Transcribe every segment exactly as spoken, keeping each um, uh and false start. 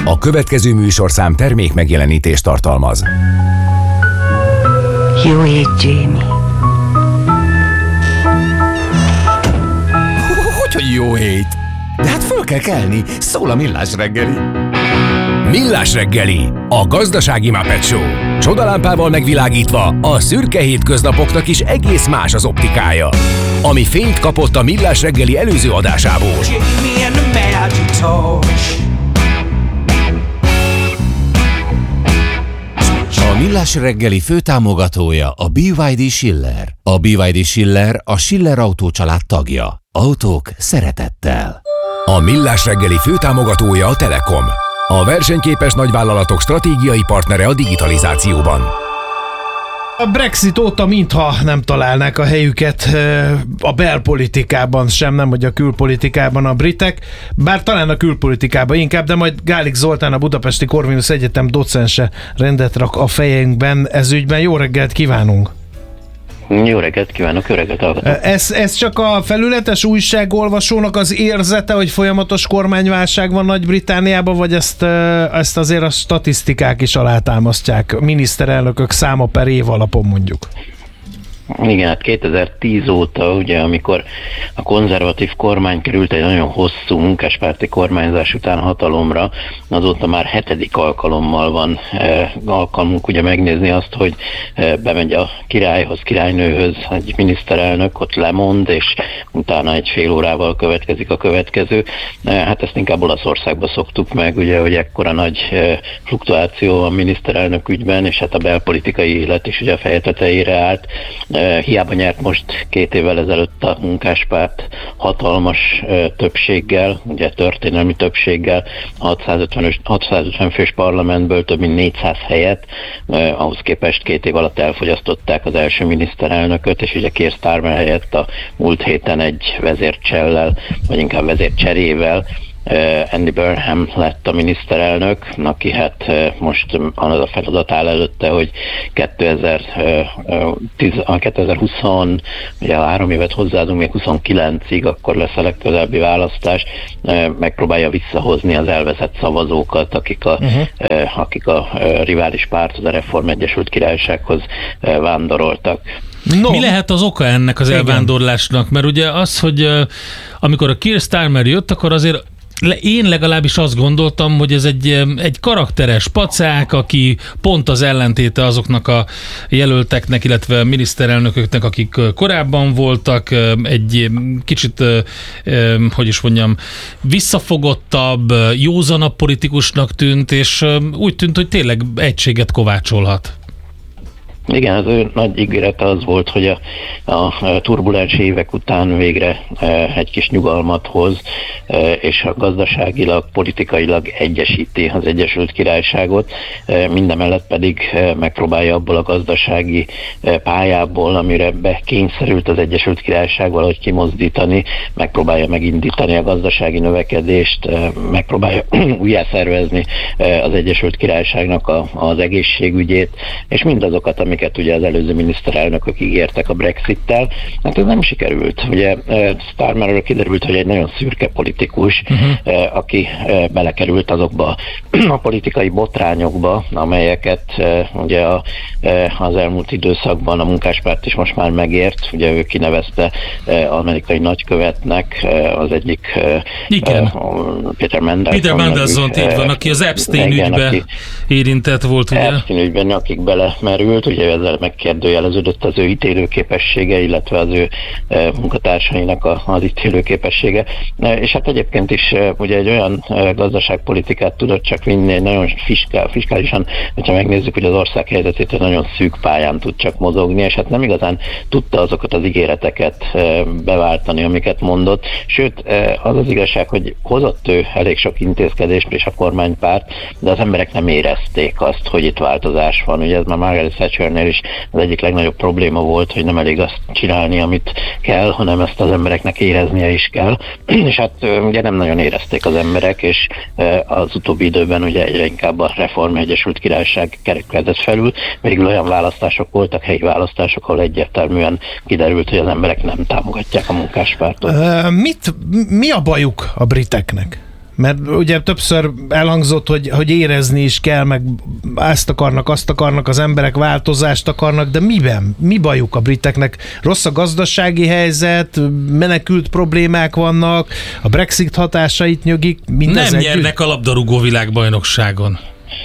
A következő műsorszám termék megjelenítést tartalmaz. Jó hét, Jamie. Hogy jó hét? De hát föl kell kelni, szól a Millás reggeli. Millás reggeli, a gazdasági Muppet Show. Csodalámpával megvilágítva a szürke hétköznapoknak is egész más az optikája. Ami fényt kapott a Millás reggeli előző adásából. A Millás reggeli főtámogatója a bé vé dé Schiller. A bé vé dé Schiller a Schiller Autó család tagja. Autók szeretettel. A Millás reggeli főtámogatója a Telekom. A versenyképes nagyvállalatok stratégiai partnere a digitalizációban. A Brexit óta mintha nem találnák a helyüket a belpolitikában sem, nem hogy a külpolitikában a britek, bár talán a külpolitikában inkább, de majd Gálik Zoltán, a Budapesti Corvinus Egyetem docense rendet rak a fejünkben ez ügyben. Jó reggelt kívánunk! Jó reggelt kívánok, jó reggelt hallgatok. Ez, ez csak a felületes újságolvasónak az érzete, hogy folyamatos kormányválság van Nagy-Britanniában, vagy ezt, ezt azért a statisztikák is alátámasztják, miniszterelnökök száma per év alapon mondjuk? Igen, hát kétezer-tíz óta, ugye, amikor a konzervatív kormány került egy nagyon hosszú munkáspárti kormányzás után hatalomra, azóta már hetedik alkalommal van eh, alkalmunk ugye megnézni azt, hogy eh, bemegy a királyhoz, királynőhöz egy miniszterelnök, ott lemond, és utána egy fél órával következik a következő. Eh, hát ezt inkább Olaszországba szoktuk meg, ugye, hogy ekkora nagy eh, fluktuáció a miniszterelnök ügyben, és hát a belpolitikai élet is ugye a feje tetejére állt. Hiába nyert most két évvel ezelőtt a munkáspárt hatalmas többséggel, ugye történelmi többséggel, hatszázötven fős parlamentből több mint négyszáz helyet, ahhoz képest két év alatt elfogyasztották az első miniszterelnököt, és ugye Keir Starmer helyett a múlt héten egy vezércsellel, vagy inkább vezércserével Andy Burnham lett a miniszterelnök, aki hát most az a feladat áll előtte, hogy kétezer-húsz, ugye három évet hozzáadunk, még huszonkilencig, akkor lesz a legközelebbi választás, megpróbálja visszahozni az elveszett szavazókat, akik a, uh-huh. akik a rivális párthoz, a Reform Egyesült Királysághoz vándoroltak. No. Mi lehet az oka ennek az elvándorlásnak? Mert ugye az, hogy amikor a Keir Starmer jött, akkor azért én legalábbis azt gondoltam, hogy ez egy, egy karakteres pacák, aki pont az ellentéte azoknak a jelölteknek, illetve miniszterelnököknek, akik korábban voltak, egy kicsit, hogy is mondjam, visszafogottabb, józanabb politikusnak tűnt, és úgy tűnt, hogy tényleg egységet kovácsolhat. Igen, az ő nagy ígérete az volt, hogy a, a turbulens évek után végre e, egy kis nyugalmat hoz, e, és a gazdaságilag, politikailag egyesíti az Egyesült Királyságot, e, mindemellett pedig e, megpróbálja abból a gazdasági e, pályából, amire bekényszerült az Egyesült Királyság valahogy kimozdítani, megpróbálja megindítani a gazdasági növekedést, e, megpróbálja újjászervezni e, az Egyesült Királyságnak a, az egészségügyét, és mindazokat, ami amiket ugye az előző miniszterelnökök ígértek a Brexittel. Hát ez nem sikerült. Ugye Starmerről kiderült, hogy egy nagyon szürke politikus, uh-huh. aki belekerült azokba a politikai botrányokba, amelyeket ugye a, az elmúlt időszakban a munkáspárt is most már megért. Ugye ő kinevezte amerikai nagykövetnek az egyik igen. Peter Mandelson. Peter Mandelson, így van, aki az Epstein igen, ügyben aki érintett volt, ugye? Epstein ügyben, akik belemerült, ugye ezzel megkérdőjeleződött az ő ítélőképessége, illetve az ő e, munkatársainak a, az ítélőképessége. E, és hát egyébként is e, ugye egy olyan e, gazdaságpolitikát tudott csak vinni, egy nagyon fiskál, fiskálisan, hogyha megnézzük, hogy az ország helyzetét, egy nagyon szűk pályán tud csak mozogni, és hát nem igazán tudta azokat az ígéreteket e, beváltani, amiket mondott. Sőt, e, az az igazság, hogy hozott ő elég sok intézkedést és a kormánypárt, de az emberek nem érezték azt, hogy itt változás van. Ugye ez már Margaret Thatchernél is az egyik legnagyobb probléma volt, hogy nem elég azt csinálni, amit kell, hanem ezt az embereknek éreznie is kell. És hát ugye nem nagyon érezték az emberek, és az utóbbi időben ugye egyre inkább a Reform Egyesült Királyság kerekedett felül. Végül olyan választások voltak, helyi választások, ahol egyértelműen kiderült, hogy az emberek nem támogatják a munkáspártot. Uh, mit, mi a bajuk a briteknek? Mert ugye többször elhangzott, hogy, hogy érezni is kell, meg ezt akarnak, azt akarnak, az emberek változást akarnak, de miben? Mi bajuk a briteknek? Rossz a gazdasági helyzet, menekült problémák vannak, a Brexit hatásait nyögik, mindez Nem együtt? nyernek a labdarúgó világbajnokságon.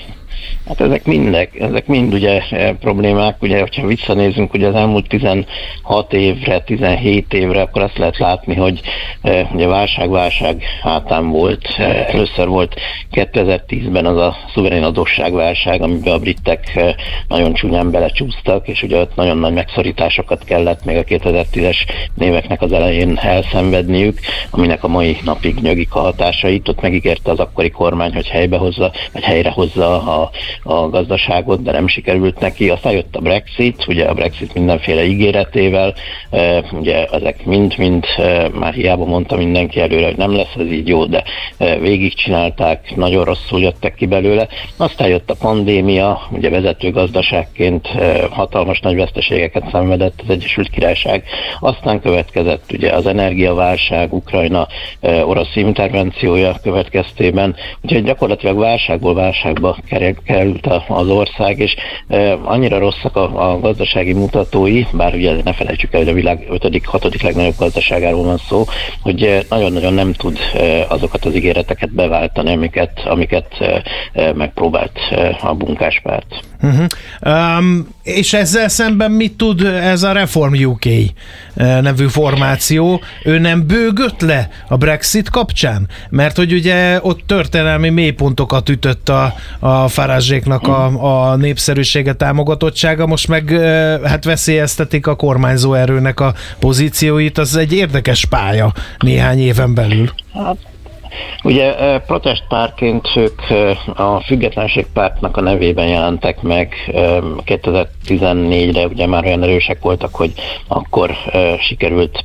Hát ezek mindek, ezek mind ugye problémák, ugye, hogyha visszanézünk ugye az elmúlt tizenhat évre, tizenhét évre, akkor azt lehet látni, hogy ugye válság-válság hátán volt. Először volt kétezer-tízben az a szuverén adósságválság, amiben a britek nagyon csúnyán belecsúsztak, és ugye ott nagyon nagy megszorításokat kellett még a kétezer-tízes éveknek az elején elszenvedniük, aminek a mai napig nyögik a hatásait. Ott megígérte az akkori kormány, hogy helybehozza, vagy helyrehozza a a gazdaságot, de nem sikerült neki. Aztán jött a Brexit, ugye a Brexit mindenféle ígéretével, ugye ezek mind-mind már hiába mondta mindenki előre, hogy nem lesz ez így jó, de végigcsinálták, nagyon rosszul jöttek ki belőle. Aztán jött a pandémia, ugye vezető gazdaságként hatalmas nagy veszteségeket szenvedett az Egyesült Királyság. Aztán következett ugye az energiaválság, Ukrajna orosz intervenciója következtében, úgyhogy gyakorlatilag válságból válságba került az ország, és annyira rosszak a, a gazdasági mutatói, bár ugye ne felejtsük el, hogy a világ ötödik, hatodik legnagyobb gazdaságáról van szó, hogy nagyon-nagyon nem tud azokat az ígéreteket beváltani, amiket, amiket megpróbált a munkáspárt. Uh-huh. Um, és ezzel szemben mit tud ez a Reform U K nevű formáció? Ő nem bőgött le a Brexit kapcsán? Mert hogy ugye ott történelmi mélypontokat ütött a, a Farage-éknak a, a népszerűsége, támogatottsága, most meg hát veszélyeztetik a kormányzó erőnek a pozícióit, az egy érdekes pálya néhány éven belül. Hát. Ugye protestpártként ők a Függetlenségpártnak a nevében jelentek meg kétezer-tizennégyre, ugye már olyan erősek voltak, hogy akkor sikerült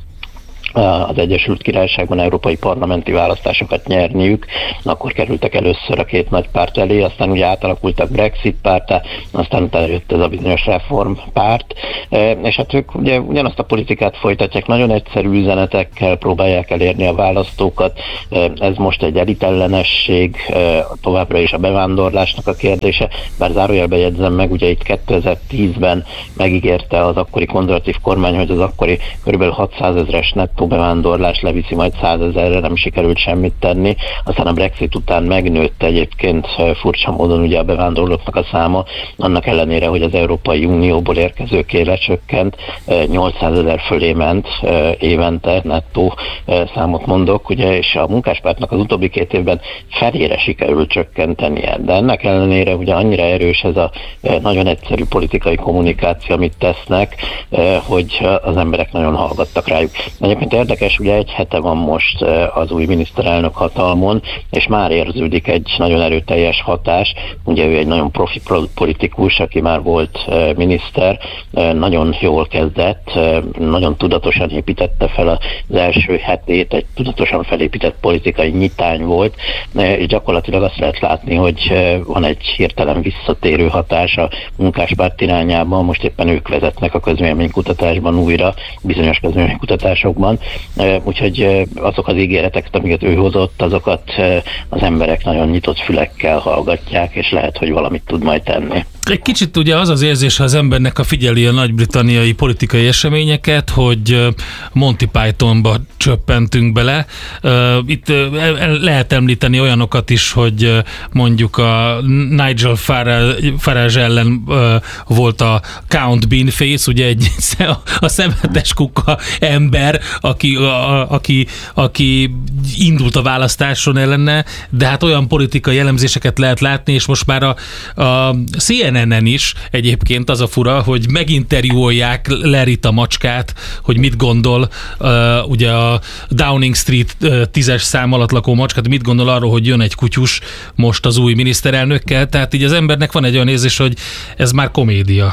az Egyesült Királyságban európai parlamenti választásokat nyerniük, akkor kerültek először a két nagy párt elé, aztán ugye átalakultak Brexit párttá, aztán utána jött ez a bizonyos Reform párt, és hát ők ugye ugyanazt a politikát folytatják, nagyon egyszerű üzenetekkel próbálják elérni a választókat, ez most egy elitellenesség, továbbra is a bevándorlásnak a kérdése, bár zárójelben jegyzem meg, ugye itt kétezer-tízben megígérte az akkori konzervatív kormány, hogy az akkori kb. hatszázezres nettó bevándorlás leviszi majd százezerre, nem sikerült semmit tenni. Aztán a Brexit után megnőtt egyébként furcsa módon ugye a bevándorlóknak a száma, annak ellenére, hogy az Európai Unióból érkezőké lecsökkent, nyolcszázezer fölé ment évente, nettó számot mondok, ugye, és a munkáspártnak az utóbbi két évben felére sikerült csökkentenie. De ennek ellenére ugye annyira erős ez a nagyon egyszerű politikai kommunikáció, amit tesznek, hogy az emberek nagyon hallgattak rájuk. Egyébként érdekes, ugye egy hete van most az új miniszterelnök hatalmon, és már érződik egy nagyon erőteljes hatás. Ugye ő egy nagyon profi politikus, aki már volt miniszter, nagyon jól kezdett, nagyon tudatosan építette fel az első hetét, egy tudatosan felépített politikai nyitány volt, és gyakorlatilag azt lehet látni, hogy van egy hirtelen visszatérő hatás a munkáspárt irányában, most éppen ők vezetnek a közvéleménykutatásban újra, bizonyos közvéleménykutatásokban, úgyhogy azok az ígéreteket, amiket ő hozott, azokat az emberek nagyon nyitott fülekkel hallgatják, és lehet, hogy valamit tud majd tenni. Egy kicsit ugye az az érzés, ha az embernek a figyeli a nagy-britanniai politikai eseményeket, hogy Monty Pythonba csöppentünk bele. Itt lehet említeni olyanokat is, hogy mondjuk a Nigel Farage ellen volt a Count Beanface, ugye egy a szemetes kuka ember, aki, a, aki, aki indult a választáson ellene, de hát olyan politikai elemzéseket lehet látni, és most már a, a C N N en is egyébként az a fura, hogy meginterjúolják Larryt a macskát, hogy mit gondol, uh, ugye a Downing Street uh, tízes szám alatt lakó macskát, mit gondol arról, hogy jön egy kutyus most az új miniszterelnökkel, tehát így az embernek van egy olyan érzés, hogy ez már komédia.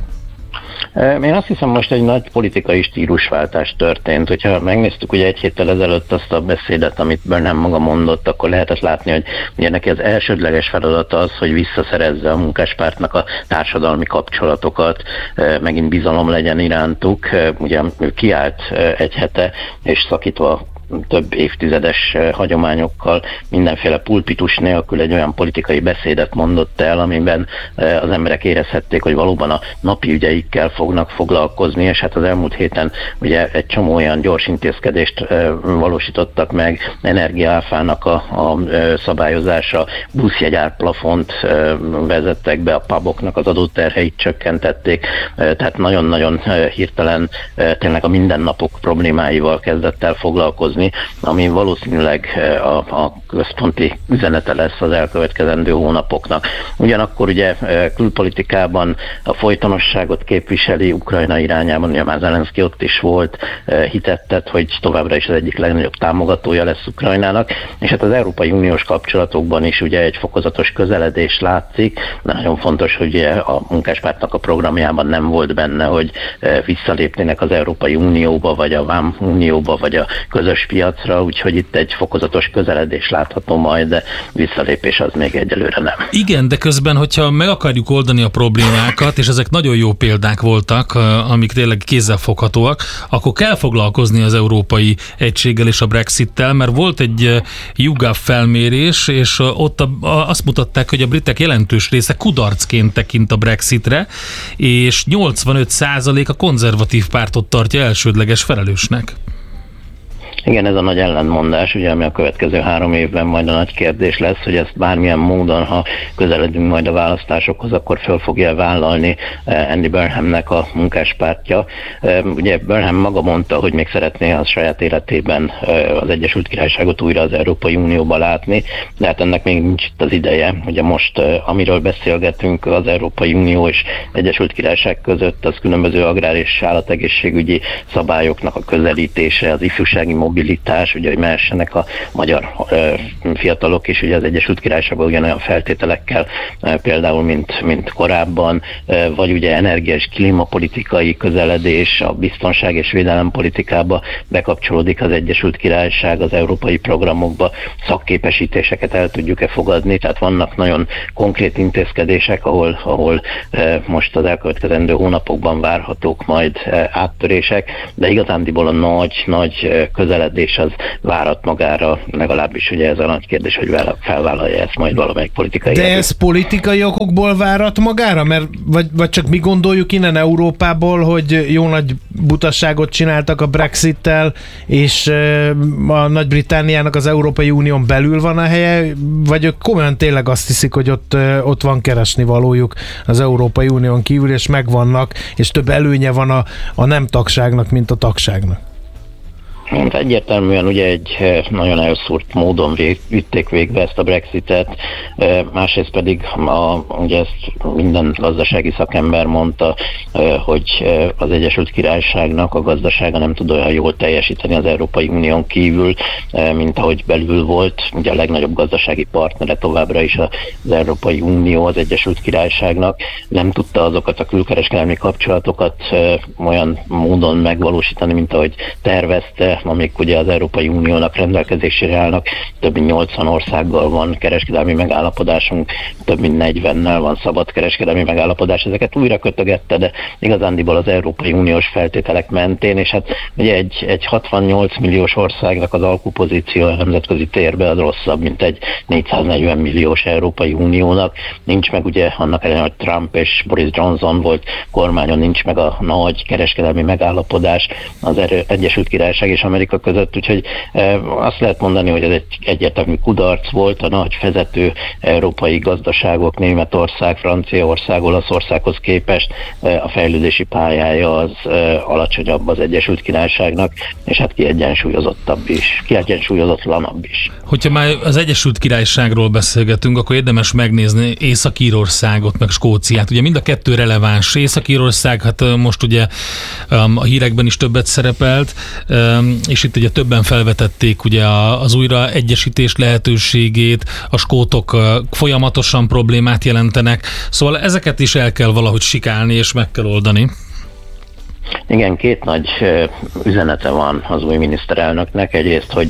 Én azt hiszem, most egy nagy politikai stílusváltás történt. Hogyha megnéztük ugye egy héttel ezelőtt azt a beszédet, amit Burnham maga mondott, akkor lehetett látni, hogy ugye neki az elsődleges feladata az, hogy visszaszerezze a munkáspártnak a társadalmi kapcsolatokat, megint bizalom legyen irántuk. Ugye ő kiállt egy hete, és szakítva több évtizedes hagyományokkal, mindenféle pulpitus nélkül egy olyan politikai beszédet mondott el, amiben az emberek érezhették, hogy valóban a napi ügyeikkel fognak foglalkozni, és hát az elmúlt héten ugye egy csomó olyan gyors intézkedést valósítottak meg, energiaáfának a, a szabályozása, buszjegyárplafont vezettek be, a puboknak az adóterheit csökkentették, tehát nagyon-nagyon hirtelen tényleg a mindennapok problémáival kezdett el foglalkozni, ami valószínűleg a, a központi üzenete lesz az elkövetkezendő hónapoknak. Ugyanakkor ugye külpolitikában a folytonosságot képviseli Ukrajna irányában, ugye már Zelenszky ott is volt, hitettet, hogy továbbra is az egyik legnagyobb támogatója lesz Ukrajnának, és hát az Európai Uniós kapcsolatokban is ugye egy fokozatos közeledés látszik, de nagyon fontos, hogy a munkáspártnak a programjában nem volt benne, hogy visszalépnének az Európai Unióba, vagy a Vám Unióba, vagy a közös piacra, úgyhogy itt egy fokozatos közeledés látható majd, de visszalépés az még egyelőre nem. Igen, de közben, hogyha meg akarjuk oldani a problémákat, és ezek nagyon jó példák voltak, amik tényleg kézzelfoghatóak, akkor kell foglalkozni az európai egységgel és a Brexittel, mert volt egy YouGov felmérés, és ott a, a, azt mutatták, hogy a britek jelentős része kudarcként tekint a Brexitre, és nyolcvanöt százalék a konzervatív pártot tartja elsődleges felelősnek. Igen, ez a nagy ellentmondás, ugye, ami a következő három évben majd a nagy kérdés lesz, hogy ezt bármilyen módon, ha közeledünk majd a választásokhoz, akkor föl fogja vállalni Andy Burnhamnek a munkáspártja. Ugye Burnham maga mondta, hogy még szeretné a saját életében az Egyesült Királyságot újra az Európai Unióba látni, de hát ennek még nincs itt az ideje. Ugye most, amiről beszélgetünk, az Európai Unió és Egyesült Királyság között, az különböző agrár és állategészségügyi szabályoknak a közelítése, az ifjúsági mobilitás, ugye, hogy mehessenek a magyar ö, fiatalok is ugye az Egyesült Királyságban ugyanolyan feltételekkel, ö, például, mint, mint korábban, ö, vagy ugye energia- és klímapolitikai közeledés, a biztonság és védelempolitikába bekapcsolódik az Egyesült Királyság, az európai programokba szakképesítéseket el tudjuk-e fogadni, tehát vannak nagyon konkrét intézkedések, ahol, ahol ö, most az elkövetkezendő hónapokban várhatók majd ö, áttörések, de igazándiból a nagy, nagy közeledés az várat magára, legalábbis ugye ez a nagy kérdés, hogy felvállalja ezt majd valamelyik politikai De erő. ez politikai okokból várat magára? Mert, vagy, vagy csak mi gondoljuk innen Európából, hogy jó nagy butaságot csináltak a Brexittel, és a Nagy-Britanniának az Európai Unión belül van a helye, vagy ők komolyan tényleg azt hiszik, hogy ott, ott van keresni valójuk az Európai Unión kívül, és megvannak, és több előnye van a, a nem tagságnak, mint a tagságnak? Hát egyértelműen ugye egy nagyon elszúrt módon vég, vitték végbe ezt a Brexitet, másrészt pedig a, ugye ezt minden gazdasági szakember mondta, hogy az Egyesült Királyságnak a gazdasága nem tud olyan jól teljesíteni az Európai Unión kívül, mint ahogy belül volt. Ugye a legnagyobb gazdasági partnere továbbra is az Európai Unió az Egyesült Királyságnak, nem tudta azokat a külkereskedelmi kapcsolatokat olyan módon megvalósítani, mint ahogy tervezte, amik ugye az Európai Uniónak rendelkezésére állnak. Több mint nyolcvan országgal van kereskedelmi megállapodásunk, több mint negyvennel van szabad kereskedelmi megállapodás. Ezeket újra kötögette, de igazándiból az Európai Uniós feltételek mentén, és hát ugye egy, egy hatvannyolc milliós országnak az alkupozíció a nemzetközi térbe az rosszabb, mint egy négyszáznegyven milliós Európai Uniónak. Nincs meg ugye annak ellenére, hogy Trump és Boris Johnson volt kormányon, nincs meg a nagy kereskedelmi megállapodás az Egyesült Királyság és Amerika között, úgyhogy e, azt lehet mondani, hogy ez egy egyértelmű kudarc volt, a nagy vezető európai gazdaságok, Németország, Franciaország, Olaszországhoz képest e, a fejlődési pályája az e, alacsonyabb az Egyesült Királyságnak, és hát kiegyensúlyozottabb is, kiegyensúlyozotlanabb is. Hogyha már az Egyesült Királyságról beszélgetünk, akkor érdemes megnézni Észak-Írországot, meg Skóciát. Ugye mind a kettő releváns. Észak-Írország, hát most ugye a hírekben is többet szerepelt, és itt ugye többen felvetették ugye az újra egyesítés lehetőségét, a skótok folyamatosan problémát jelentenek, szóval ezeket is el kell valahogy sikálni és meg kell oldani. Igen, két nagy üzenete van az új miniszterelnöknek. Egyrészt, hogy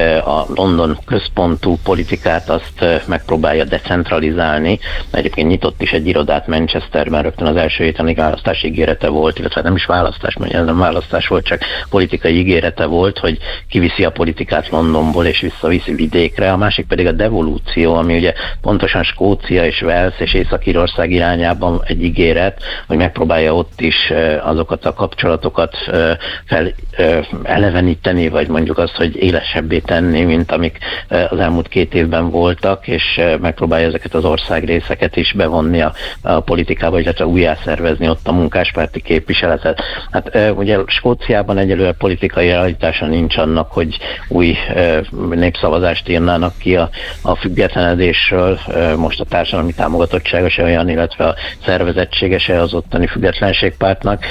a London központú politikát azt megpróbálja decentralizálni. Egyébként nyitott is egy irodát Manchesterben, rögtön az első héten választási ígérete volt, illetve nem is választás, mert ez nem választás volt, csak politikai ígérete volt, hogy kiviszi a politikát Londonból és visszaviszi vidékre. A másik pedig a devolúció, ami ugye pontosan Skócia és Wales és Észak-Írország irányában egy ígéret, hogy megpróbálja ott is azokat a kapcsolatokat fel eleveníteni, vagy mondjuk azt, hogy élesebbé tenni, mint amik az elmúlt két évben voltak, és megpróbálja ezeket az országrészeket is bevonni a, a politikába, illetve újjászervezni ott a munkáspárti képviseletet. Hát ugye Skóciában egyelőre politikai realitása nincs annak, hogy új népszavazást írnának ki a, a függetlenedésről. Most a társadalmi támogatottsága se olyan, illetve a szervezettsége se az ottani függetlenségpártnak.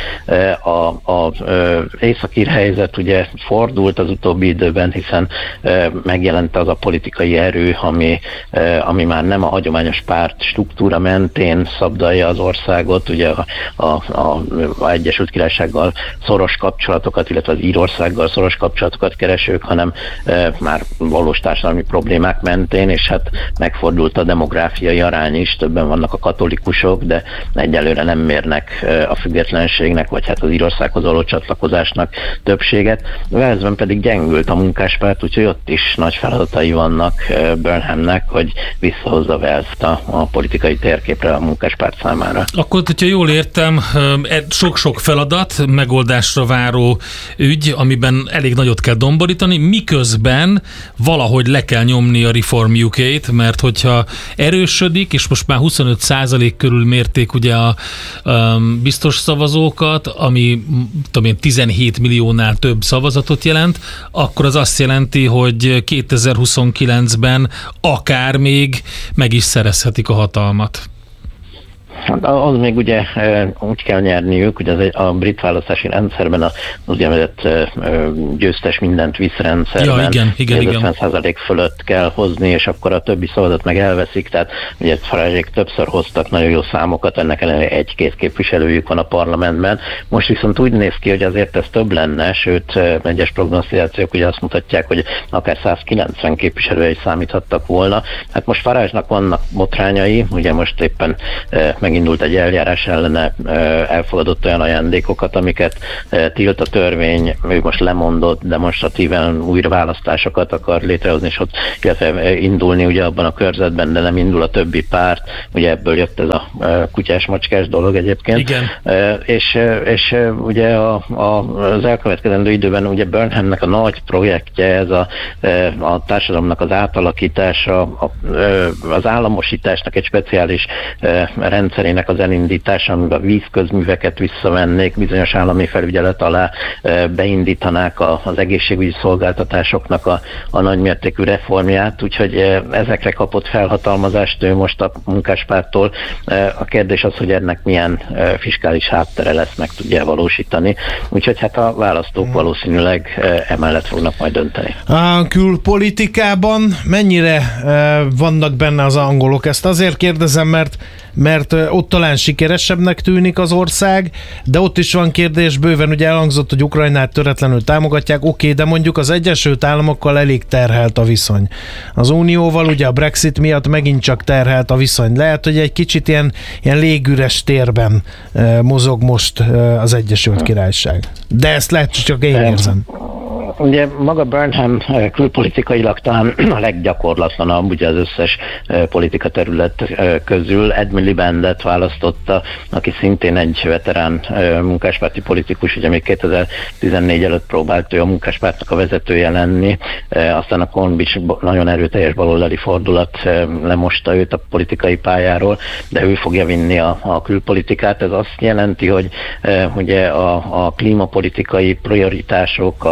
A, a északír helyzet ugye fordult az utóbbi időben, hiszen megjelent az a politikai erő, ami, ami már nem a hagyományos párt struktúra mentén szabdalja az országot, ugye a, a, a, a Egyesült Királysággal szoros kapcsolatokat, illetve az Írországgal szoros kapcsolatokat keresők, hanem már valós társadalmi problémák mentén, és hát megfordult a demográfiai arány is, többen vannak a katolikusok, de egyelőre nem mérnek a függetlenségnek, vagy hát az Írországhoz való csatlakozásnak többséget. Walesben pedig gyengült a munkáspárt, úgyhogy ott is nagy feladatai vannak Burnhamnek, hogy visszahozza Walest a, a politikai térképre a munkáspárt számára. Akkor, hogyha jól értem, sok-sok feladat, megoldásra váró ügy, amiben elég nagyot kell domborítani, miközben valahogy le kell nyomni a Reform u ká-t, mert hogyha erősödik, és most már huszonöt százalék körül mérték ugye a, a biztos szavazókat, ami tudom én, tizenhét milliónál több szavazatot jelent, akkor az azt jelenti, hogy kétezer-huszonkilencben akár még meg is szerezhetik a hatalmat. Hát az még ugye úgy kell nyerniük, hogy az egy, a brit választási rendszerben az úgynevezett győztes mindent visz rendszerben, ja, igen, igen, igen. ötven százalék fölött kell hozni, és akkor a többi szavazat meg elveszik, tehát ugye Farage-ék többször hoztak nagyon jó számokat, ennek ellenére egy-két képviselőjük van a parlamentben. Most viszont úgy néz ki, hogy azért ez több lenne, sőt egyes prognosztizációk ugye azt mutatják, hogy akár százkilencven képviselője is számíthattak volna. Hát most Farage-nak vannak botrányai, ugye most éppen megindult egy eljárás ellene, elfogadott olyan ajándékokat, amiket tilt a törvény, ő most lemondott, demonstratíven újra választásokat akar létrehozni, és ott illetve indulni ugye abban a körzetben, de nem indul a többi párt, ugye ebből jött ez a kutyás-macskás dolog egyébként. Igen. És, és ugye a, a, az elkövetkezendő időben ugye Burnhamnek a nagy projektje, ez a, a társadalomnak az átalakítása, a, az államosításnak egy speciális rendszerének az elindítása, amiben a vízközműveket visszavennék, bizonyos állami felügyelet alá beindítanák az egészségügyi szolgáltatásoknak a, a nagymértékű reformját, úgyhogy ezekre kapott felhatalmazást ő most a munkáspárttól. A kérdés az, hogy ennek milyen fiskális háttere lesz, meg tudja valósítani. Úgyhogy hát a választók valószínűleg emellett fognak majd dönteni. A külpolitikában mennyire vannak benne az angolok? Ezt azért kérdezem, mert mert ott talán sikeresebbnek tűnik az ország, de ott is van kérdés, bőven ugye elhangzott, hogy Ukrajnát töretlenül támogatják, oké, okay, de mondjuk az Egyesült Államokkal elég terhelt a viszony. Az Unióval ugye a Brexit miatt megint csak terhelt a viszony. Lehet, hogy egy kicsit ilyen, ilyen légüres térben uh, mozog most uh, az Egyesült Királyság. De ezt lehet, csak én érzem. Ugye maga Burnham külpolitikailag talán a leggyakorlatlanabb ugye az összes politika terület közül. Ed Milibandet választotta, aki szintén egy veterán munkáspárti politikus, ugye még kétezer-tizennégy előtt próbált ő a munkáspártnak a vezetője lenni, aztán a Cornbridge nagyon erőteljes baloldali fordulat lemosta őt a politikai pályáról, de ő fogja vinni a, a külpolitikát. Ez azt jelenti, hogy ugye a, a klímapolitikai prioritások, a,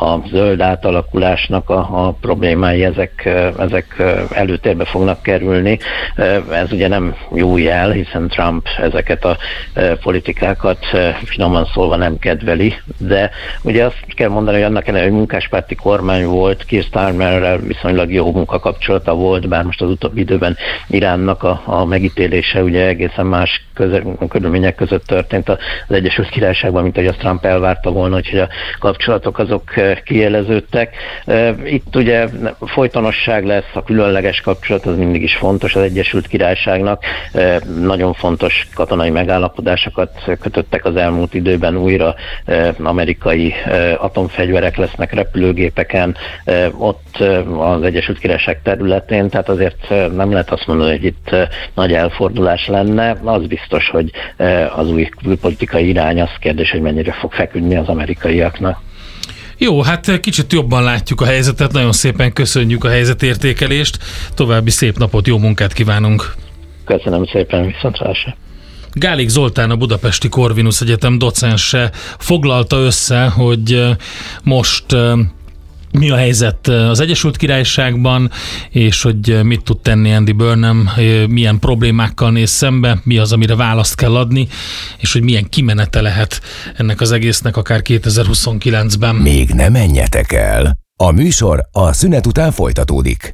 a zöld átalakulásnak a, a problémái, ezek, ezek előtérbe fognak kerülni. Ez ugye nem jó jel, hiszen Trump ezeket a politikákat finoman szólva nem kedveli, de ugye azt kell mondani, hogy annak ellenére, hogy munkáspárti kormány volt, Keir Starmerrel viszonylag jó munkakapcsolata volt, bár most az utóbbi időben Iránnak a, a megítélése ugye egészen más köze, körülmények között történt az Egyesült Királyságban, mint ahogy azt Trump elvárta volna, hogy a kapcsolatok azok kiéleződtek. Itt ugye folytonosság lesz, a különleges kapcsolat, az mindig is fontos az Egyesült Királyságnak. Nagyon fontos katonai megállapodásokat kötöttek az elmúlt időben újra, amerikai atomfegyverek lesznek repülőgépeken, ott az Egyesült Királyság területén, tehát azért nem lehet azt mondani, hogy itt nagy elfordulás lenne. Az biztos, hogy az új külpolitikai irány, az kérdés, hogy mennyire fog feküdni az amerikaiaknak. Jó, hát kicsit jobban látjuk a helyzetet, nagyon szépen köszönjük a helyzetértékelést, további szép napot, jó munkát kívánunk! Köszönöm szépen, viszontlátásra! Gálik Zoltán, a Budapesti Corvinus Egyetem docense foglalta össze, hogy most mi a helyzet az Egyesült Királyságban, és hogy mit tud tenni Andy Burnham, milyen problémákkal néz szembe, mi az, amire választ kell adni, és hogy milyen kimenete lehet ennek az egésznek akár kétezer-huszonkilencben. Még ne menjetek el! A műsor a szünet után folytatódik.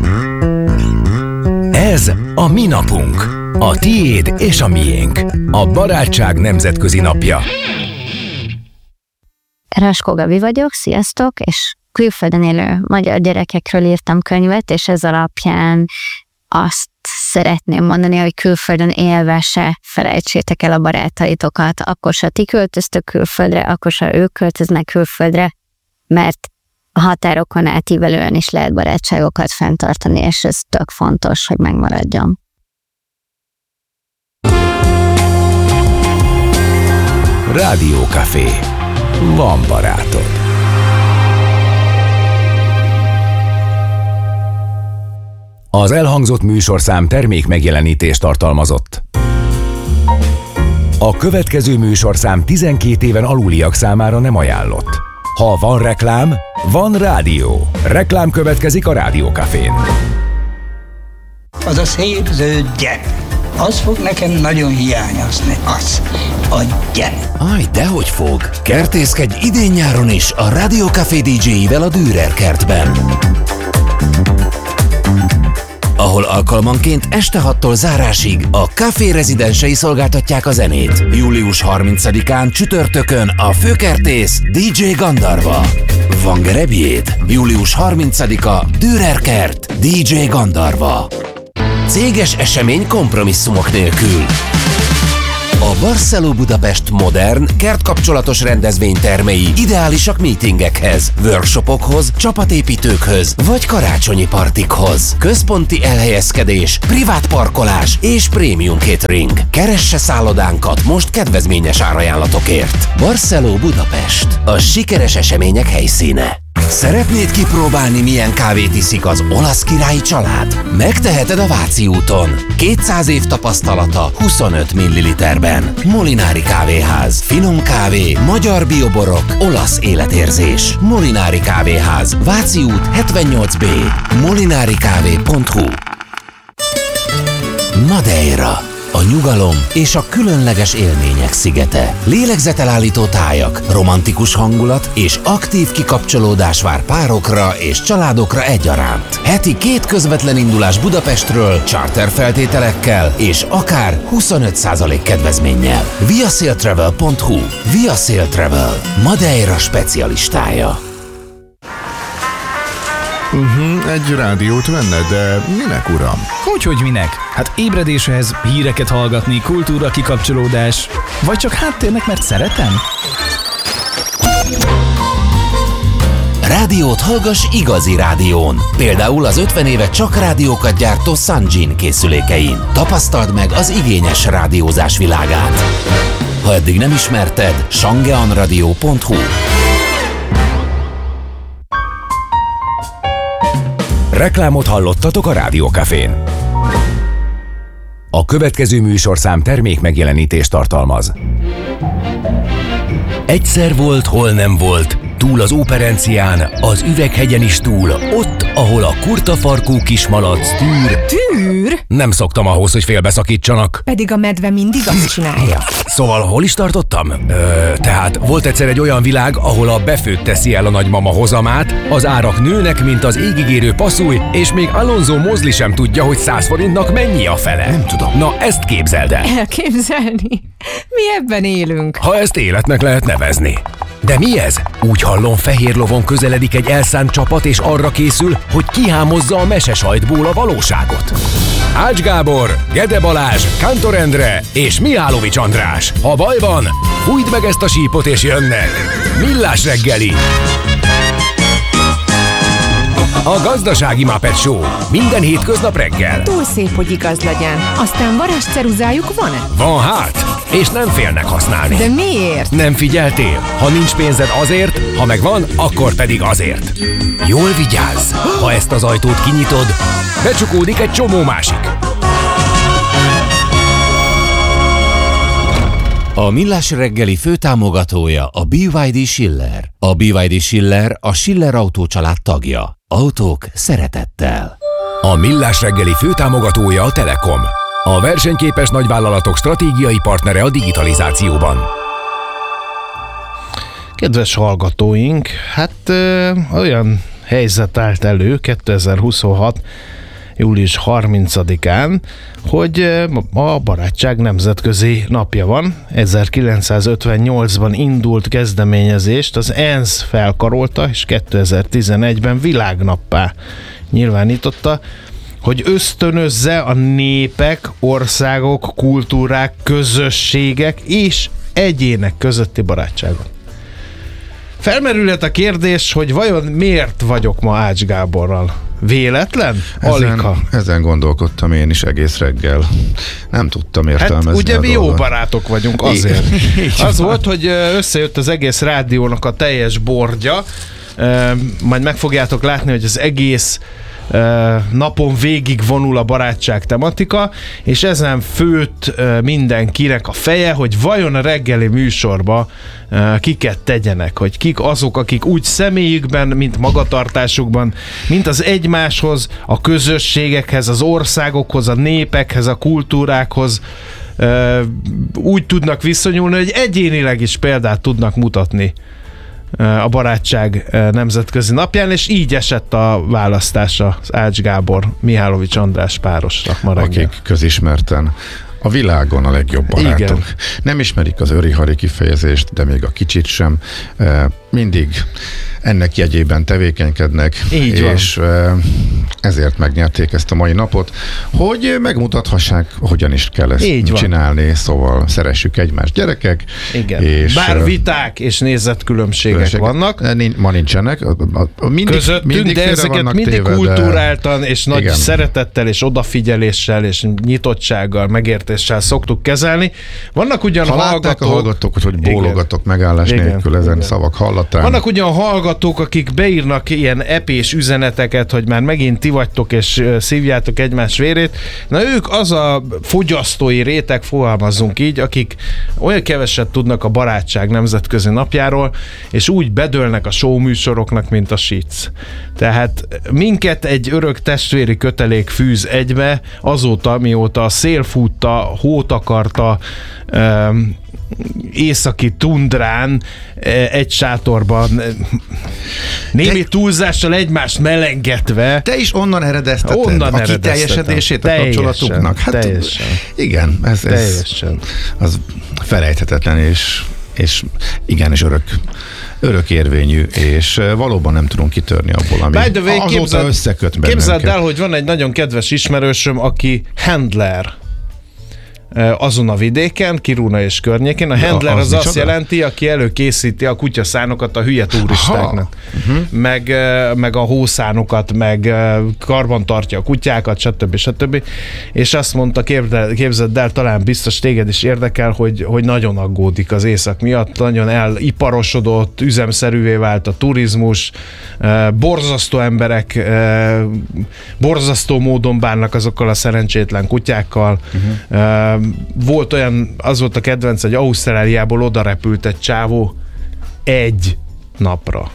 Ez a mi napunk. A tiéd és a miénk. A barátság nemzetközi napja. Raskó Gabi vagyok, sziasztok, és külföldön élő magyar gyerekekről írtam könyvet, és ez alapján azt szeretném mondani, hogy külföldön élve se felejtsétek el a barátaitokat, akkor se ti költöztök külföldre, akkor se ők költöznek külföldre, mert a határokon átívelően is lehet barátságokat fenntartani, és ez tök fontos, hogy megmaradjon. Rádiókafé. Van barátod. Az elhangzott műsorszám termék megjelenítést tartalmazott. A következő műsorszám tizenkét éven aluliak számára nem ajánlott. Ha van reklám, van rádió. Reklám következik a Rádiókafén. Az a szép zöld gyep. Az fog nekem nagyon hiányozni. Az. A gyep. Aj, dehogy fog. Kertészkedj idén-nyáron is a Rádiókafé dé dzséivel a Dürer kertben, ahol alkalmanként este hattól zárásig a Café rezidensei szolgáltatják a zenét. július harmincadikán csütörtökön a főkertész dé dzsé Gandarva. Van gerebjéd? július harmincadika Dürer kert, dé dzsé Gandarva. Céges esemény kompromisszumok nélkül. A Barceló Budapest modern, kertkapcsolatos rendezvénytermei ideálisak meetingekhez, workshopokhoz, csapatépítőkhöz vagy karácsonyi partikhoz. Központi elhelyezkedés, privát parkolás és prémium catering. Keresse szállodánkat most kedvezményes árajánlatokért. Barceló Budapest, a sikeres események helyszíne. Szeretnéd kipróbálni, milyen kávét iszik az olasz királyi család? Megteheted a Váci úton. kétszáz év tapasztalata huszonöt milliliterben. Molinári kávéház. Finom kávé, magyar bioborok, olasz életérzés. Molinári kávéház. Váci út hetvennyolc bé. molinarikávé pont hu. Madeira. A nyugalom és a különleges élmények szigete. Lélegzetelállító tájak, romantikus hangulat és aktív kikapcsolódás vár párokra és családokra egyaránt. Heti két közvetlen indulás Budapestről, charter feltételekkel és akár huszonöt százalék kedvezménnyel. viasailtravel pont hu. Viasail Travel. Madeira specialistája. Uh-huh, egy rádiót venne, de minek, uram? Hogyhogy minek? Hát ébredéshez, híreket hallgatni, kultúra kikapcsolódás, vagy csak háttérnek, mert szeretem? Rádiót hallgass igazi rádión. Például az ötven éve csak rádiókat gyártó Sanjin készülékein. Tapasztald meg az igényes rádiózás világát. Ha eddig nem ismerted, sangeanradio pont hu. Reklámot hallottatok a Rádiókafén. A következő műsorszám termék megjelenítést tartalmaz. Egyszer volt, hol nem volt, túl az Óperencián, az Üveghegyen is túl, ott, ahol a kurtafarkú kismalac tűr. Tűr? Nem szoktam ahhoz, hogy félbeszakítsanak. Pedig a medve mindig azt csinálja. Szóval hol is tartottam? Ö, tehát volt egyszer egy olyan világ, ahol a befőtt teszi el a nagymama hozamát, az árak nőnek, mint az égigérő passzúj, és még Alonso Mosley sem tudja, hogy száz forintnak mennyi a fele. Nem tudom. Na, ezt képzeld el. Elképzelni? Mi ebben élünk. Ha ezt életnek lehet nevezni. De mi ez? Úgy hallom, fehér lovon közeledik egy elszánt csapat, és arra készül, hogy kihámozza a mesesajtból a valóságot. Ács Gábor, Gede Balázs, Kántor Endre és Mihálovics András. Ha baj van, fújd meg ezt a sípot és jönnek. Millás reggeli. A Gazdasági Muppet Show. Minden hétköznap reggel. Túl szép, hogy igaz legyen. Aztán varázsceruzájuk van-e? Van hát, és nem félnek használni. De miért? Nem figyeltél? Ha nincs pénzed azért, ha megvan, akkor pedig azért. Jól vigyázz! Ha ezt az ajtót kinyitod, becsukódik egy csomó másik. A Millás reggeli főtámogatója a bé vé dé Schiller. A bé vé dé Schiller a Schiller Autó család tagja. Autók szeretettel. A Millás reggeli főtámogatója a Telekom. A versenyképes nagyvállalatok stratégiai partnere a digitalizációban. Kedves hallgatóink, hát ö, olyan helyzet állt elő kétezer-huszonhat. július harmincadikán, hogy a barátság nemzetközi napja van. ezerkilencszázötvennyolcban indult kezdeményezést az ENSZ felkarolta, és kétezer-tizenegyben világnappá nyilvánította, hogy ösztönözze a népek, országok, kultúrák, közösségek és egyének közötti barátságot. Felmerülhet a kérdés, hogy vajon miért vagyok ma Ács Gáborral? Véletlen? Ezen, ezen gondolkodtam én is egész reggel. Nem tudtam értelmezni. Hát ugye a mi jó dolgot. barátok vagyunk azért. Az volt, hogy összejött az egész rádiónak a teljes bordja. Majd meg fogjátok látni, hogy az egész napon végig vonul a barátság tematika, és ezen főtt mindenkinek a feje, hogy vajon a reggeli műsorba kiket tegyenek, hogy kik azok, akik úgy személyükben, mint magatartásukban, mint az egymáshoz, a közösségekhez, az országokhoz, a népekhez, a kultúrákhoz úgy tudnak viszonyulni, hogy egyénileg is példát tudnak mutatni a barátság nemzetközi napján, és így esett a választás az Ács Gábor Mihálovics András párosra ma reggel. Akik közismerten a világon a legjobb barátok. Igen. Nem ismerik az öri-hari kifejezést, de még a kicsit sem. Mindig ennek jegyében tevékenykednek, így és van. Ezért megnyerték ezt a mai napot, hogy megmutathassák, hogyan is kell ezt így csinálni, van. Szóval szeressük egymást, gyerekek. Igen. És bár viták és nézetkülönbségek vannak. Ma nincsenek. Mindig, közöttünk, mindig de ezeket mindig téve, kulturáltan és nagy igen. szeretettel és odafigyeléssel és nyitottsággal, megértéssel szoktuk kezelni. Vannak ugyan ha hallgatók... a hallgatók, hogy bólogatok igen. megállás igen. nélkül ezen igen. szavak hallatán. Vannak ugyan hallgatók, akik beírnak ilyen epés üzeneteket, hogy már megint ti vagytok és szívjátok egymás vérét. Na ők az a fogyasztói réteg, fogalmazzunk így, akik olyan keveset tudnak a barátság nemzetközi napjáról, és úgy bedőlnek a show műsoroknak, mint a Sic. Tehát minket egy örök testvéri kötelék fűz egybe azóta, mióta a szél fújta, hót akarta, um, északi tundrán egy sátorban némi te, túlzással egymást melengetve. Te is onnan eredezteted onnan a kiteljesedését a kapcsolatunknak. Hát, teljesen. Igen, ez, ez teljesen. Az felejthetetlen és, és igen, és örök örök érvényű, és valóban nem tudunk kitörni abból, ami By the way, azóta képzeld, összeköt bennünket. Képzeld el, hogy van egy nagyon kedves ismerősöm, aki handler azon a vidéken, Kiruna és környékén. A handler ja, az, az azt jelenti, aki előkészíti a kutyaszánokat a hülye turistáknak. Uh-huh. Meg, meg a hószánokat, meg karbantartja a kutyákat, stb. stb. És azt mondta, képzeld el, talán biztos téged is érdekel, hogy, hogy nagyon aggódik az éjszak miatt, nagyon eliparosodott, üzemszerűvé vált a turizmus, borzasztó emberek borzasztó módon bánnak azokkal a szerencsétlen kutyákkal. Uh-huh. Volt olyan, az volt a kedvenc, hogy Ausztráliából oda repült egy csávó, egy napra.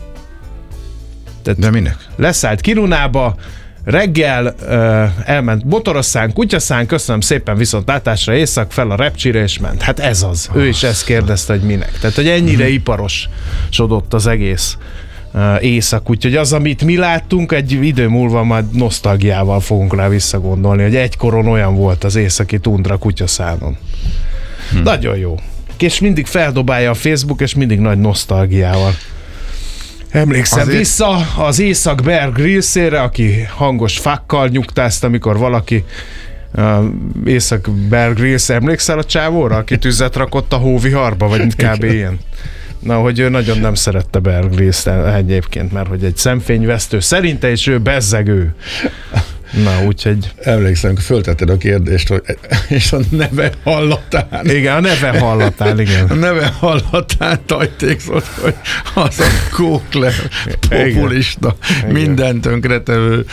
Tehát de minek? Leszállt Kirunába, reggel uh, elment motorosszán, kutyaszán, köszönöm szépen, viszontlátásra, éjszak fel a Repcsire, és ment. Hát ez az. Oh. Ő is ezt kérdezte, hogy minek. Tehát, hogy ennyire mm-hmm. iparosodott az egész uh, éjszak. Úgyhogy az, amit mi láttunk, egy idő múlva majd nosztalgiával fogunk rá visszagondolni, hogy egykoron olyan volt az északi tundra kutyaszánon. Hm. Nagyon jó. És mindig feldobálja a Facebook, és mindig nagy nosztalgiával. Emlékszem azért vissza az észak Bear Grylls-ére, aki hangos fákkal nyugtázta, amikor valaki uh, észak Bear Grylls, emlékszel a csávóra, aki tüzet rakott a hóviharba, vagy kb. Ilyen? Na, hogy ő nagyon nem szerette Bear Grylls-t egyébként, mert hogy egy szemfényvesztő szerinte, és ő bezzegő. Na, úgyhogy... Emlékszem, föltetted a kérdést, hogy és a neve hallatán. Igen, a neve hallatán, igen. A neve hallatán tajték szólt, hogy az a kókler, populista, igen. Minden tönkretevő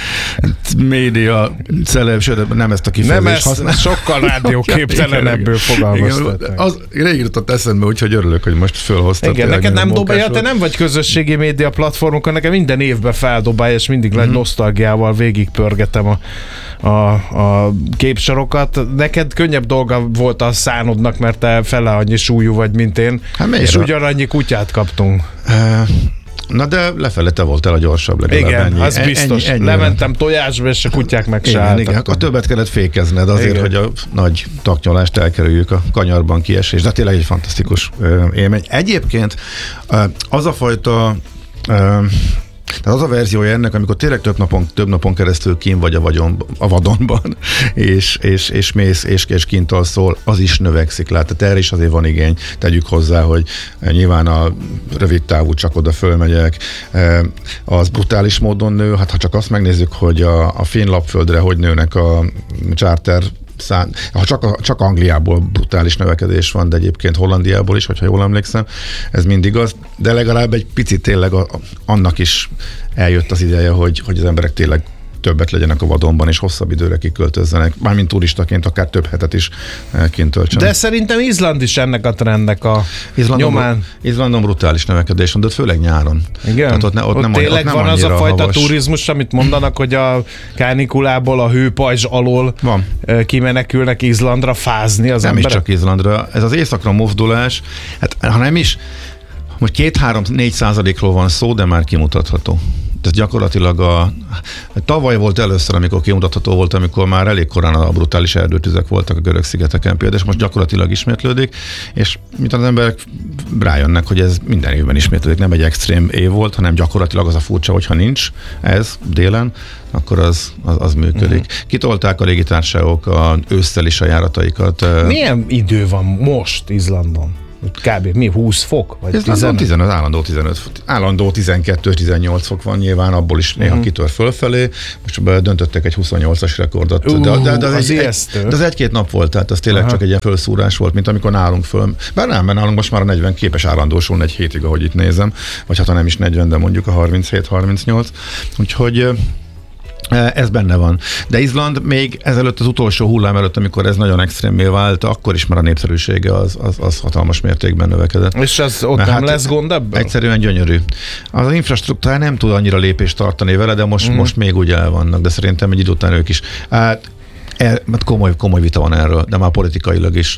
média celeb, sőt, nem ezt a kifejezést nem ezt, használ. Sokkal rádióképtelenebből fogalmaztat. Az rég jutott eszembe, úgyhogy örülök, hogy most fölhoztad. Igen, neked nem dobálja, te nem vagy közösségi média platformokon, nekem minden évben feldobálja, és mindig mm-hmm. nagy nosztalgiával végigpörgetem a, a, a képsorokat. Neked könnyebb dolga volt a szánodnak, mert te fele annyi súlyú vagy, mint én, hát és ugyanannyi kutyát kaptunk. Uh, na de lefele te voltál a gyorsabb legalább. Igen, ennyi, az biztos. Ennyi, ennyi Lementem tojásba, és a kutyák meg se álltak. Igen, a többet kellett fékezned azért, igen. hogy a nagy taknyolást elkerüljük, a kanyarban kiesés. De tényleg egy fantasztikus uh, élmény. Egyébként uh, az a fajta uh, tehát az a verziója ennek, amikor tényleg több napon, több napon keresztül kín vagy a, vagyon, a vadonban, és, és, és mész, és, és kint alszol, az is növekszik. Lát. Tehát erre is azért van igény. Tegyük hozzá, hogy nyilván a rövid távú csak oda fölmegyek, az brutális módon nő. Hát ha csak azt megnézzük, hogy a, a finn lapföldre hogy nőnek a charter szán, ha csak, csak Angliából brutális növekedés van, de egyébként Hollandiából is, hogyha jól emlékszem, ez mindig az, de legalább egy picit tényleg a, annak is eljött az ideje, hogy, hogy az emberek tényleg többet legyenek a vadonban, és hosszabb időre kiköltözzenek, mármint turistaként akár több hetet is kint töltsenek. De szerintem Izland is ennek a trendnek a Izlandon, nyomán. Izlandon brutális növekedés van, de főleg nyáron. Igen? Tehát ott, ne, ott, ott nem, tényleg ott nem van az a fajta havas turizmus, amit mondanak, hogy a kánikulából, a hőpajzs alól van. Kimenekülnek Izlandra fázni az nem emberek? Nem is csak Izlandra. Ez az északra mozdulás, hát ha nem is, most két-három-négy százalékról van szó, de már kimutatható. Tehát gyakorlatilag a, tavaly volt először, amikor kimutatható volt, amikor már elég korán a brutális erdőtüzek voltak a görög szigeteken például, és most gyakorlatilag ismétlődik, és mint az emberek rájönnek, hogy ez minden évben ismétlődik, nem egy extrém év volt, hanem gyakorlatilag az a furcsa, hogyha nincs ez délen, akkor az, az, az működik. Uh-huh. Kitolták a légitársaságok a ősszel is a járataikat. Milyen idő van most Izlandon? Kb. Mi? húsz fok? Vagy ez tizenöt? tizenöt, állandó tizenöt fok. Állandó tizenkettő-tizennyolc fok van nyilván, abból is néha uh-huh. kitör fölfelé. Most döntöttek egy huszonnyolcas rekordot. Uh, de, de, de, az az egy, egy, de az egy-két nap volt, tehát az tényleg uh-huh. csak egy ilyen fölszúrás volt, mint amikor nálunk föl. Bár nem, mert nálunk most már a negyven képes állandósulni egy hétig, ahogy itt nézem. Vagy hát ha nem is negyven, de mondjuk a harminchét harmincnyolc. Úgyhogy ez benne van. De Izland még ezelőtt az utolsó hullám előtt, amikor ez nagyon extrémmé vált, akkor is már a népszerűsége az, az, az hatalmas mértékben növekedett. És az ott Mert nem hát lesz gond ebből? Egyszerűen gyönyörű. Az, az infrastruktúra nem tud annyira lépést tartani vele, de most, mm. most még úgy el vannak, de szerintem egy idő után ők is. Hát, mert komoly, komoly vita van erről, de már politikailag is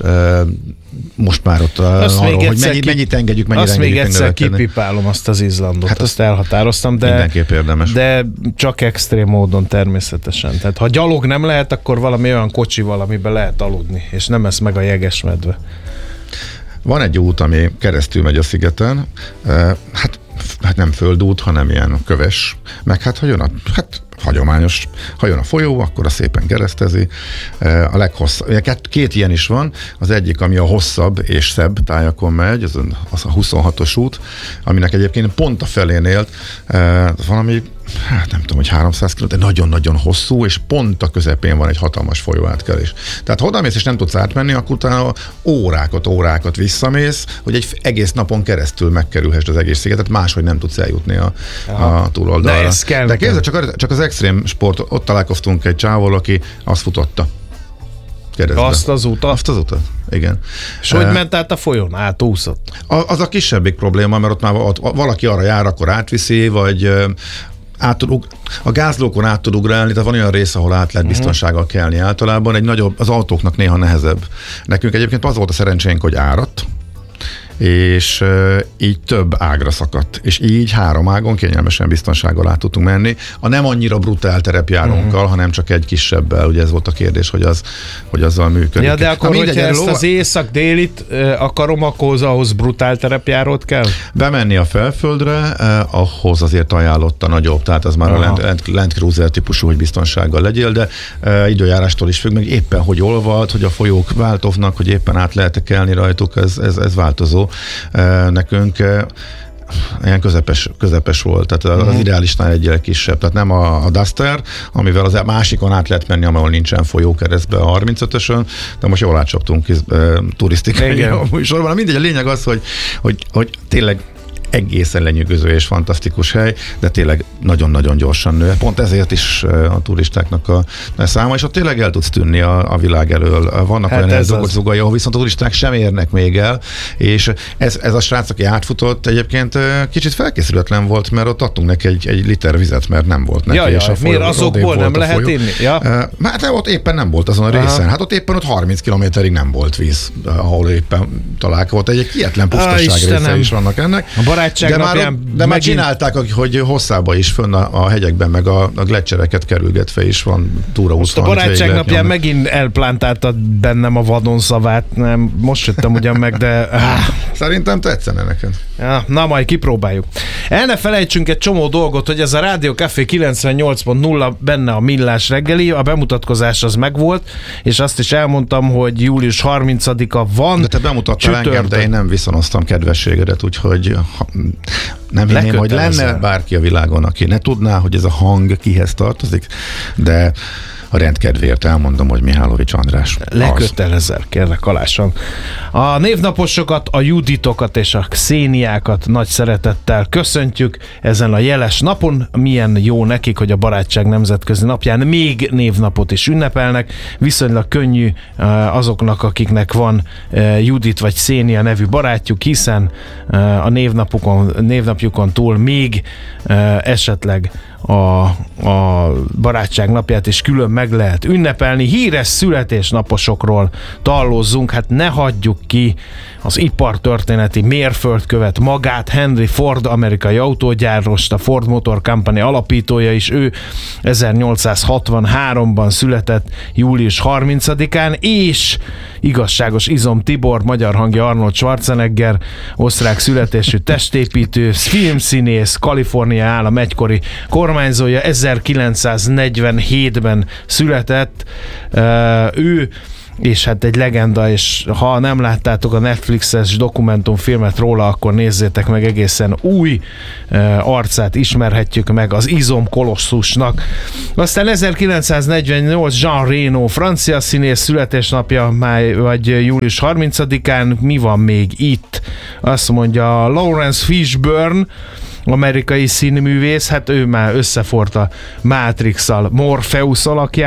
most már ott azt arról, hogy mennyi, ki, mennyit engedjük, mennyire azt engedjük. Azt még egyszer kipipálom azt az Izlandot, hát azt elhatároztam, de, mindenképp érdemes. De csak extrém módon természetesen. Tehát ha gyalog nem lehet, akkor valami olyan kocsival, amiben lehet aludni, és nem esz meg a jegesmedve. Van egy út, ami keresztül megy a szigeten, hát, hát nem földút, hanem ilyen köves, meg hát ha jön a, hát hagyományos, ha jön a folyó, akkor a szépen keresztezi. A leghosszabb, két, két ilyen is van, az egyik, ami a hosszabb és szebb tájakon megy, az, az a huszonhatos út, aminek egyébként pont a felén élt, valami, hát nem tudom, hogy háromszáz kilométer, de nagyon-nagyon hosszú, és pont a közepén van egy hatalmas folyóátkelés. Tehát ha odamész és nem tudsz átmenni, akkor utána órákat, órákat visszamész, hogy egy egész napon keresztül megkerülhessd az egész szigetet, máshogy nem tudsz eljutni a, a túloldalra. De, ez kell, de képzeld, csak, csak az extrém sport, ott találkoztunk egy csávol, aki azt futotta. keresztbe. Azt az utat? Azt az utat, igen. És hogy ment át a folyón? Átúszott? Az a kisebbik probléma, mert ott már ott valaki arra jár, akkor átviszi, vagy át tud, a gázlókon át tud ugrálni, tehát van olyan rész, ahol át lehet biztonsággal kelni általában, egy nagyobb, az autóknak néha nehezebb. Nekünk egyébként az volt a szerencsénk, hogy áradt, és uh, így több ágra szakadt. És így három ágon kényelmesen biztonsággal át tudtunk menni. A nem annyira brutál terepjárónkkal, uh-huh. hanem csak egy kisebbel. Ugye ez volt a kérdés, hogy, az, hogy azzal működik. Ja, de akkor, Na, hogyha ezt ló... az észak-délit uh, akarom, akkor ahhoz brutál terepjárót kell? Bemenni a felföldre, uh, ahhoz azért ajánlott a nagyobb, tehát az már Aha. a Land, Land, Land Cruiser típusú, hogy biztonsággal legyél, de uh, időjárástól is függ, meg éppen hogy olvad, hogy a folyók változnak, hogy éppen át lehet kelni rajtuk, ez, ez, ez változó. Nekünk ilyen közepes, közepes volt, tehát az uh-huh. ideálisnál egyre kisebb, tehát nem a, a Duster, amivel az másikon át lehet menni, ahol nincsen folyó keresztbe a harmincötösön, de most jól átcsaptunk turisztikai műsorban. Mindegy, a lényeg az, hogy, hogy, hogy tényleg egészen lenyűgöző és fantasztikus hely, de tényleg nagyon-nagyon gyorsan nő. Pont ezért is a turistáknak a száma, és ott tényleg el tudsz tűnni a, a világ elől. Vannak hát olyan zugai, ahol viszont a turisták sem érnek még el, és ez, ez a srác, aki átfutott, egyébként kicsit felkészületlen volt, mert ott adtunk neki egy, egy liter vizet, mert nem volt neki. Ja, ja, és a miért azokból nem lehet inni? Ja. Hát ott éppen nem volt azon a részen. Aha. Hát ott éppen ott harminc kilométerig nem volt víz, ahol éppen találkozott. Egy kietlen pusztaság része is vannak ennek. De már, de megint... már csinálták, hogy hosszába is fönn a, a hegyekben, meg a, a gletszereket kerülgetve is van túraút. Most a barátság napján megint elplántáltad bennem a vadon szavát, nem, most jöttem ugyan meg, de... Szerintem tetszene neked. Ja, na majd kipróbáljuk. El ne felejtsünk egy csomó dolgot, hogy ez a Rádió Café kilencvennyolc pont nulla benne a Millás reggeli, a bemutatkozás az megvolt, és azt is elmondtam, hogy július harmincadika van. De te bemutattál engem, de én nem viszonoztam kedvességedet, úgyhogy ha, nem hinném, hogy lenne bárki a világon, aki ne tudná, hogy ez a hang kihez tartozik, de a rendkedvéért elmondom, hogy Mihálovics András. Lekötelezel, kérlek alásan. A névnaposokat, a Juditokat és a Xéniákat nagy szeretettel köszöntjük ezen a jeles napon. Milyen jó nekik, hogy a Barátság Nemzetközi Napján még névnapot is ünnepelnek. Viszonylag könnyű azoknak, akiknek van Judit vagy Xénia nevű barátjuk, hiszen a névnapukon, névnapjukon túl még esetleg a, a Barátság napját is külön meg lehet ünnepelni. Híres születésnaposokról tallózzunk, hát ne hagyjuk ki az ipartörténeti mérföldkövet, magát, Henry Ford, amerikai autógyárost, a Ford Motor Company alapítója is, ő ezernyolcszázhatvanháromban született július harmincadikán, és igazságos Izom Tibor, magyar hangja Arnold Schwarzenegger, osztrák születésű testépítő, filmszínész, Kalifornia állam egykori kormányzója, ezerkilencszáznegyvenhétben született. Ő és hát egy legenda, és ha nem láttátok a Netflixes dokumentumfilmet róla, akkor nézzétek meg, egészen új uh, arcát ismerhetjük meg az Izom Kolosszusnak. Aztán ezerkilencszáznegyvennyolc Jean Reno, francia színész, születésnapja máj, vagy július harmincadikán. Mi van még itt? Azt mondja Lawrence Fishburne, amerikai színművész, hát ő már összeforta Matrix-szal, Morpheus alakját,